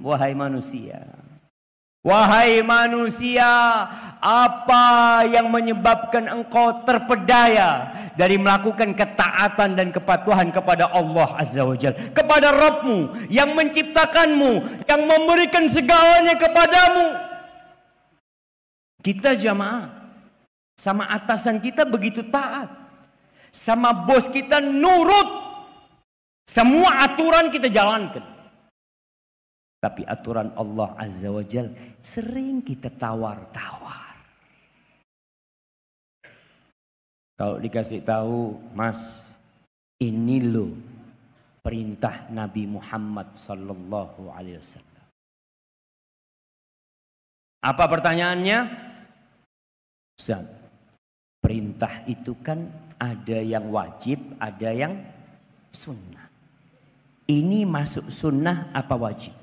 wahai manusia. Wahai manusia, apa yang menyebabkan engkau terpedaya dari melakukan ketaatan dan kepatuhan kepada Allah Azza wa Jalla, kepada Rabbmu yang menciptakanmu, yang memberikan segalanya kepadamu. Kita jamaah sama atasan kita begitu taat, sama bos kita nurut, semua aturan kita jalankan. Tapi aturan Allah Azza wa Jal sering kita tawar-tawar. Kalau dikasih tahu, Mas, ini loh perintah Nabi Muhammad sallallahu alaihi wasallam. Apa pertanyaannya? Ustaz, perintah itu kan ada yang wajib, ada yang sunnah. Ini masuk sunnah apa wajib?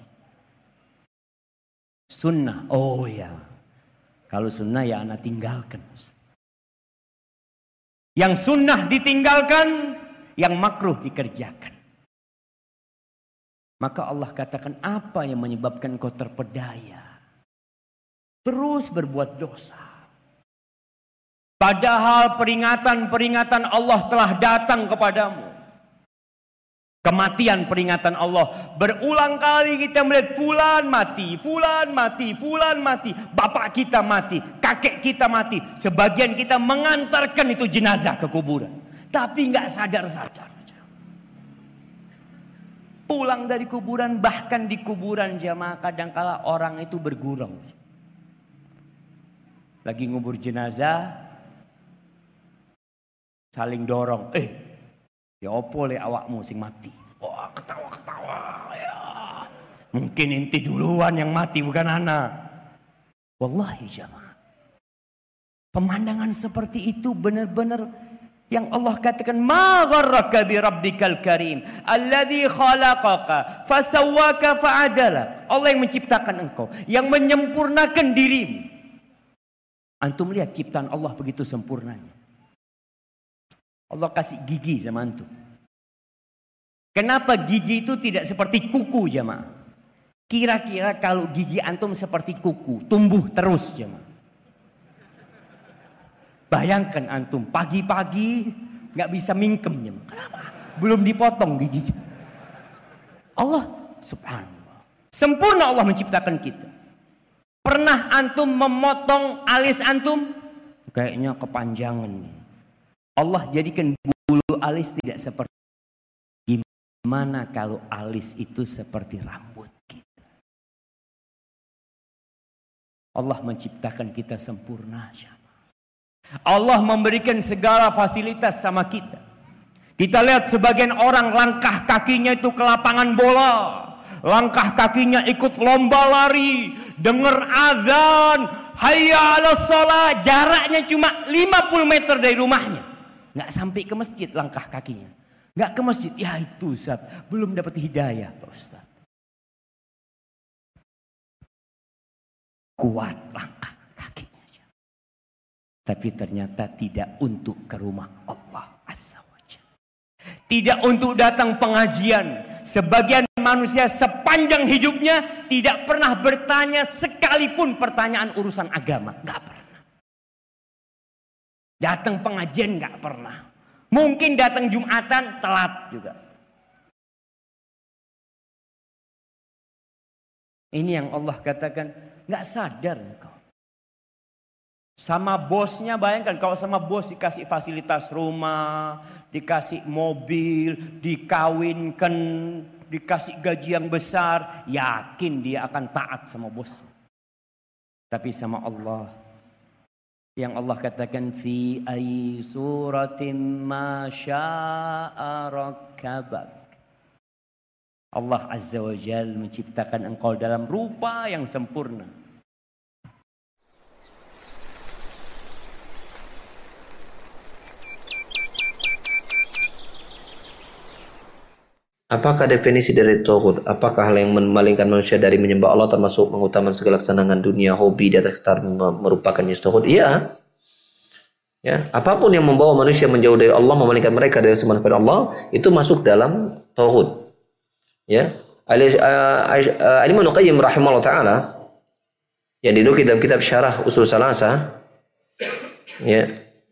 Sunnah. Oh ya, kalau sunnah ya anak tinggalkan. Yang sunnah ditinggalkan, yang makruh dikerjakan. Maka Allah katakan, apa yang menyebabkan kau terpedaya terus berbuat dosa? Padahal peringatan-peringatan Allah telah datang kepadamu. Kematian peringatan Allah. Berulang kali kita melihat fulan mati, fulan mati, fulan mati. Bapak kita mati, kakek kita mati. Sebagian kita mengantarkan itu jenazah ke kuburan. Tapi nggak sadar-sadar. Pulang dari kuburan, bahkan di kuburan jamaah kadangkala orang itu bergurau. Lagi ngubur jenazah, saling dorong. Ya opo le awakmu sing mati. Wah, ketawa-ketawa ya. Mungkin inti duluan yang mati bukan anak. Wallahi jamaah. Pemandangan seperti itu benar-benar yang Allah katakan, ma gharraka bi rabbikal karim alladzi khalaqaka fasawwaka fa'adala. Allah yang menciptakan engkau, yang menyempurnakan dirimu. Antum lihat ciptaan Allah begitu sempurnanya. Allah kasih gigi sama antum. Kenapa gigi itu tidak seperti kuku jemaah? Kira-kira kalau gigi antum seperti kuku, tumbuh terus jemaah. Bayangkan antum pagi-pagi nggak bisa mingkem jemaah. Kenapa? Belum dipotong gigi. Allah subhanallah. Sempurna Allah menciptakan kita. Pernah antum memotong alis antum? Kayaknya kepanjangan nih. Allah jadikan bulu alis tidak seperti. Gimana kalau alis itu seperti rambut kita? Allah menciptakan kita sempurna. Allah memberikan segala fasilitas sama kita. Kita lihat sebagian orang langkah kakinya itu ke lapangan bola. Langkah kakinya ikut lomba lari. Dengar azan. Hayya 'alas shalah. Jaraknya cuma 50 meter dari rumahnya. Nggak sampai ke masjid langkah kakinya. Nggak ke masjid. Ya itu Ustaz. Belum dapat hidayah Pak Ustaz. Kuat langkah kakinya. Tapi ternyata tidak untuk ke rumah Allah Azza wa Jalla. Tidak untuk datang pengajian. Sebagian manusia sepanjang hidupnya tidak pernah bertanya sekalipun pertanyaan urusan agama. Nggak pernah. Datang pengajian nggak pernah. Mungkin datang Jumatan telat juga. Ini yang Allah katakan, nggak sadar engkau. Sama bosnya, bayangkan kalau sama bos dikasih fasilitas rumah, dikasih mobil, dikawinkan, dikasih gaji yang besar, yakin dia akan taat sama bosnya. Tapi sama Allah, yang Allah katakan fi ay suratin ma syaa rakkabak. Allah Azza wa Jalla menciptakan engkau dalam rupa yang sempurna. Apakah definisi dari tauhid? Apakah hal yang memalingkan manusia dari menyembah Allah termasuk mengutamakan segala kesenangan dunia, hobi di atas star merupakan tauhid? Iya. Ya, apapun yang membawa manusia menjauh dari Allah, memalingkan mereka dari sembah kepada Allah, itu masuk dalam tauhid. Ya. Al-Imam Qayyim rahimahullah taala yang dinukil dalam kitab Syarah Usul Salasah ya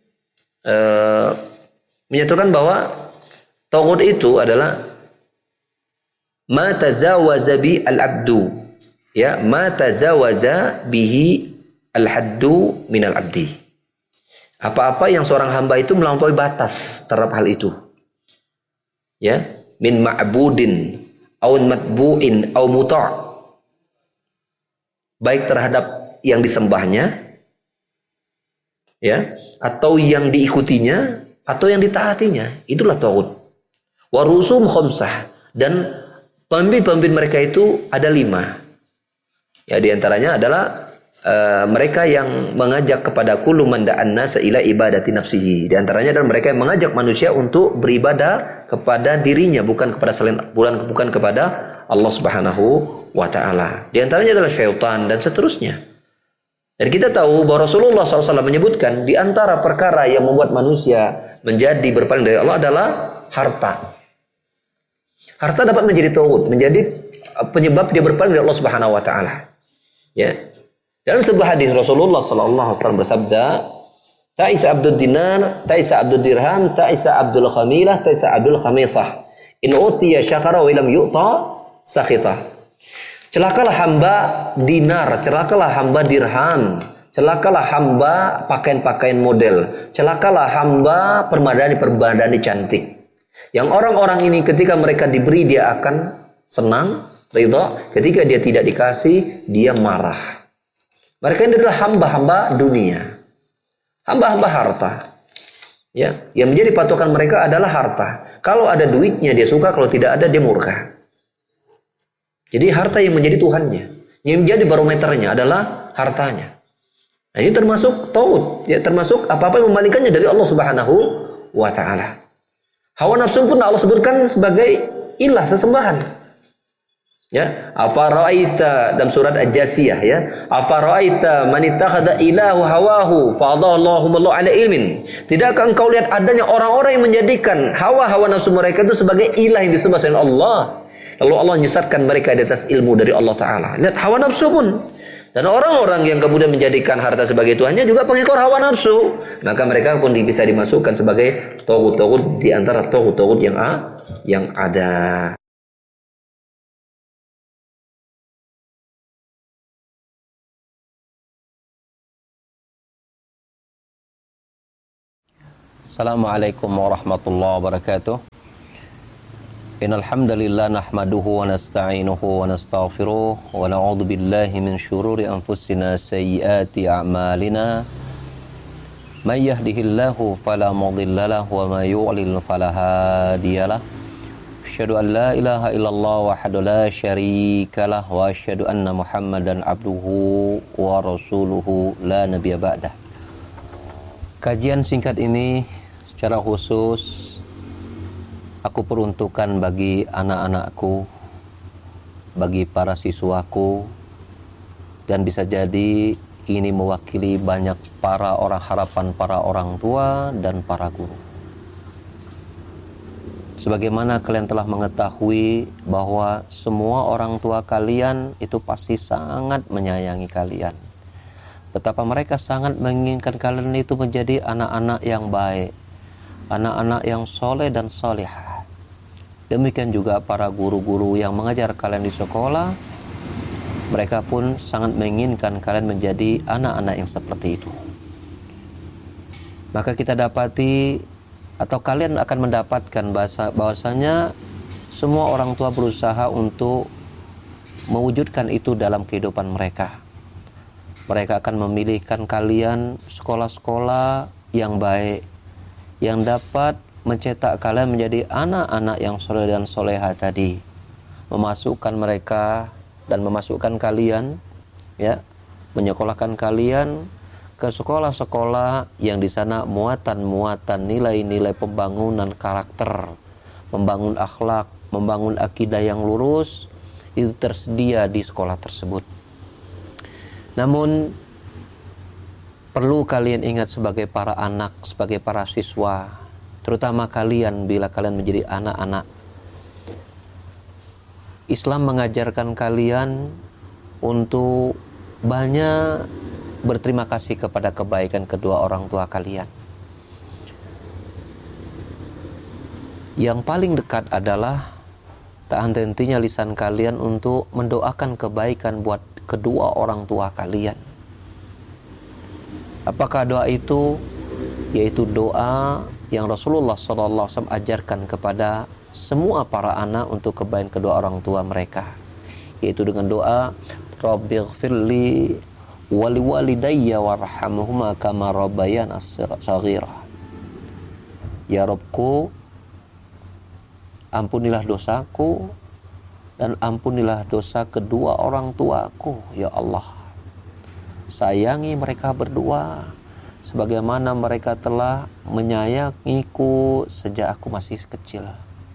menyatakan bahwa taghut itu adalah ma tazawaza bi al-abdu ya ma tazawaza bihi al-haddu min al-abdi. Apa-apa yang seorang hamba itu melampaui batas terhadap hal itu. Ya, min ma'budin au matbu'in au muta'. Baik terhadap yang disembahnya ya, atau yang diikutinya atau yang ditaatinya. Itulah taghut. Wa rusum khamsah, dan pemimpin-pemimpin mereka itu ada 5. Ya, diantaranya adalah mereka yang mengajak kepada kullu man da'an nasa ila ibadati nafsihi. Di antaranya adalah mereka yang mengajak manusia untuk beribadah kepada dirinya, bukan kepada selain bukan kepada Allah Subhanahu wa taala. Di antaranya adalah syaitan dan seterusnya. Dan kita tahu bahwa Rasulullah SAW menyebutkan di antara perkara yang membuat manusia menjadi berpaling dari Allah adalah harta. Harta dapat menjadi taghut, menjadi penyebab dia berpaling dari Allah Subhanahu wa taala. Ya. Dalam sebuah hadis Rasulullah SAW bersabda, Ta'isa Abdul Dinar, Ta'isa Abdul Dirham, Ta'isa Abdul Khamilah, Ta'isa Abdul Khamisah. In utiya syakara wa ilam yu'ta sakhita. Celakalah hamba dinar, celakalah hamba dirham, celakalah hamba pakaian-pakaian model, celakalah hamba permadani cantik. Yang orang-orang ini ketika mereka diberi dia akan senang, ridha, ketika dia tidak dikasih dia marah. Mereka ini adalah hamba-hamba dunia, hamba-hamba harta. Ya, yang menjadi patokan mereka adalah harta. Kalau ada duitnya dia suka, kalau tidak ada dia murka. Jadi harta yang menjadi Tuhannya, yang menjadi barometernya adalah hartanya. Nah, ini termasuk taghut, ya, termasuk apa-apa yang memalingkannya dari Allah Subhanahu wa taala. Hawa nafsu pun Allah sebutkan sebagai ilah, sesembahan. Ya, afara'aita dalam surat Al-Jasiyah ya, afara'aita man ittakhadha ilahu hawahu fa'adallahu Allahu ala ilmin. Tidakkah engkau lihat adanya orang-orang yang menjadikan hawa nafsu mereka itu sebagai ilah yang disembah selain Allah, lalu Allah menyesatkan mereka di atas ilmu dari Allah taala. Lihat hawa nafsu pun. Dan orang-orang yang kemudian menjadikan harta sebagai tuhannya juga pengikut hawa nafsu, maka mereka pun bisa dimasukkan sebagai taghut di antara taghut yang ada. Assalamualaikum warahmatullahi wabarakatuh. Innal hamdalillah nahmaduhu wa nasta'inuhu wa nastaghfiruh wa na'udzu billahi min syururi anfusina sayyiati a'malina. May yahdihillahu fala mudilla lahu wa may yudlil fala hadiyalah. Asyhadu an la ilaha illallah wahdahu la syarikalah wa asyhadu anna Muhammadan abduhu wa rasuluhu la nabiyya ba'dah. Kajian singkat ini secara khusus aku peruntukkan bagi anak-anakku, bagi para siswaku, dan bisa jadi ini mewakili banyak harapan para orang tua dan para guru. Sebagaimana kalian telah mengetahui bahwa semua orang tua kalian itu pasti sangat menyayangi kalian. Betapa mereka sangat menginginkan kalian itu menjadi anak-anak yang baik, anak-anak yang soleh dan solehah. Demikian juga para guru-guru yang mengajar kalian di sekolah, mereka pun sangat menginginkan kalian menjadi anak-anak yang seperti itu. Maka kita dapati atau kalian akan mendapatkan bahwasanya semua orang tua berusaha untuk mewujudkan itu dalam kehidupan mereka. Mereka akan memilihkan kalian sekolah-sekolah yang baik, yang dapat mencetak kalian menjadi anak-anak yang soleh dan soleha tadi, memasukkan mereka dan memasukkan kalian, ya, menyekolahkan kalian ke sekolah-sekolah yang di sana muatan-muatan nilai-nilai pembangunan karakter, membangun akhlak, membangun akidah yang lurus itu tersedia di sekolah tersebut. Namun perlu kalian ingat sebagai para anak, sebagai para siswa, terutama kalian bila kalian menjadi anak-anak, Islam mengajarkan kalian untuk banyak berterima kasih kepada kebaikan kedua orang tua kalian. Yang paling dekat adalah tak henti-hentinya lisan kalian untuk mendoakan kebaikan buat kedua orang tua kalian. Apakah doa itu? Yaitu doa yang Rasulullah SAW ajarkan kepada semua para anak untuk kebaikan kedua orang tua mereka, yaitu dengan doa Rabbighfirli wali walidayya warhamhuma kama rabbayana shaghira. Ya Rabbku, ampunilah dosaku dan ampunilah dosa kedua orang tuaku, ya Allah. Sayangi mereka berdua sebagaimana mereka telah menyayangiku sejak aku masih kecil.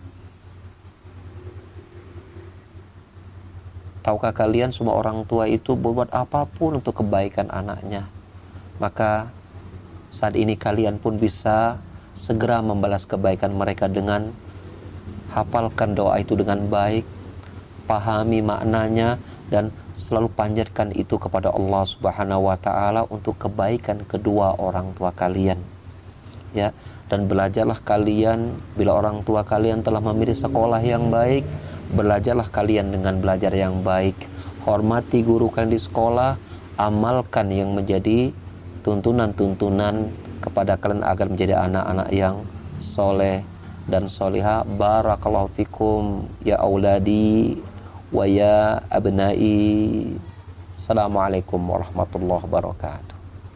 Tahukah kalian semua orang tua itu berbuat apapun untuk kebaikan anaknya? Maka saat ini kalian pun bisa segera membalas kebaikan mereka dengan hafalkan doa itu dengan baik, pahami maknanya, dan selalu panjatkan itu kepada Allah Subhanahu wa Ta'ala untuk kebaikan kedua orang tua kalian. Ya, dan belajarlah kalian bila orang tua kalian telah memilih sekolah yang baik, belajarlah kalian dengan belajar yang baik. Hormati guru kalian di sekolah, amalkan yang menjadi tuntunan-tuntunan kepada kalian agar menjadi anak-anak yang soleh dan solihah. Barakallahu fikum ya auladi wa ya abnai. Assalamualaikum warahmatullahi wabarakatuh.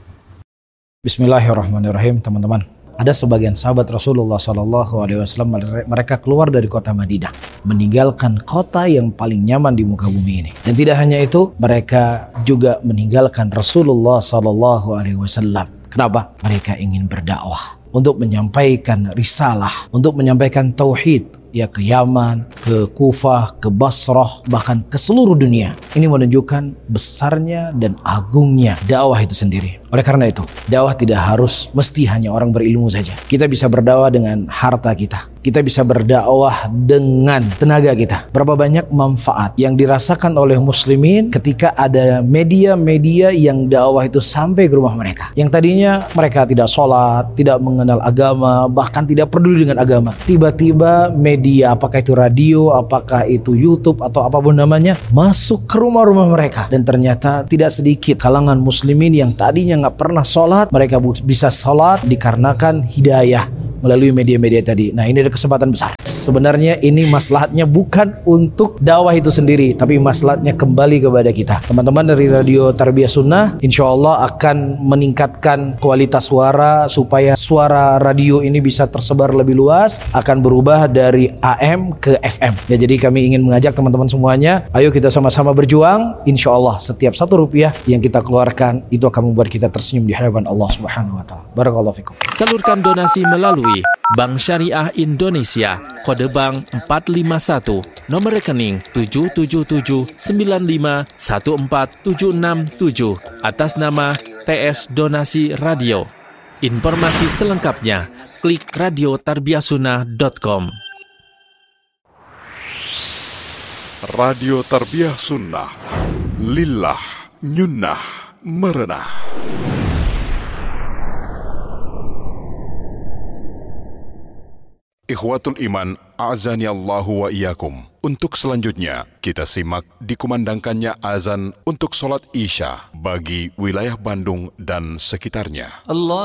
Bismillahirrahmanirrahim, teman-teman. Ada sebagian sahabat Rasulullah SAW, mereka keluar dari kota Madinah, meninggalkan kota yang paling nyaman di muka bumi ini. Dan tidak hanya itu, mereka juga meninggalkan Rasulullah SAW. Kenapa? Mereka ingin berdakwah untuk menyampaikan risalah, untuk menyampaikan tauhid, ya ke Yaman, ke Kufah, ke Basrah, bahkan ke seluruh dunia. Ini menunjukkan besarnya dan agungnya dakwah itu sendiri. Oleh karena itu, dakwah tidak harus mesti hanya orang berilmu saja. Kita bisa berdakwah dengan harta kita. Kita bisa berdakwah dengan tenaga kita. Berapa banyak manfaat yang dirasakan oleh muslimin ketika ada media-media yang dakwah itu sampai ke rumah mereka. Yang tadinya mereka tidak sholat, tidak mengenal agama, bahkan tidak peduli dengan agama. Tiba-tiba media, apakah itu radio, apakah itu YouTube, atau apapun namanya, masuk ke rumah-rumah mereka. Dan ternyata tidak sedikit kalangan muslimin yang tadinya nggak pernah sholat, mereka bisa sholat dikarenakan hidayah melalui media-media tadi. Nah, ini ada kesempatan besar. Sebenarnya ini maslahatnya bukan untuk dakwah itu sendiri, tapi maslahatnya kembali kepada kita. Teman-teman dari Radio Tarbiyah Sunnah, insya Allah akan meningkatkan kualitas suara supaya suara radio ini bisa tersebar lebih luas, akan berubah dari AM ke FM. Ya, jadi kami ingin mengajak teman-teman semuanya, ayo kita sama-sama berjuang. Insya Allah setiap Rp1 yang kita keluarkan itu akan membuat kita tersenyum di hadapan Allah Subhanahu wa Ta'ala. Barakallahu fikum. Salurkan donasi melalui Bank Syariah Indonesia, kode bank 451, nomor rekening 77795147667, atas nama TS Donasi Radio. Informasi selengkapnya klik radiotarbiyahsunnah.com. Radio Tarbiyah Sunnah, lillah nyunnah merenah. Ikhwatul Iman, a'zani Allahu wa iyyakum. Untuk selanjutnya, kita simak dikumandangkannya azan untuk sholat Isya bagi wilayah Bandung dan sekitarnya. Allah